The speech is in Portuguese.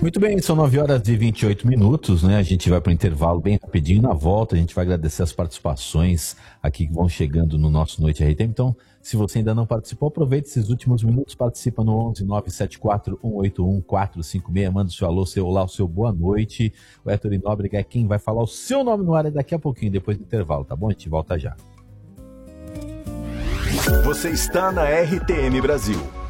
Muito bem, são 9h28, né? A gente vai para o intervalo bem rapidinho. Na volta, a gente vai agradecer as participações aqui que vão chegando no nosso Noite RTM. Então, se você ainda não participou, aproveite esses últimos minutos, participa no 11 974 181 456, manda o seu alô, seu olá, o seu boa noite. O Héctor Nóbrega é quem vai falar o seu nome no ar daqui a pouquinho, depois do intervalo, tá bom? A gente volta já. Você está na RTM Brasil.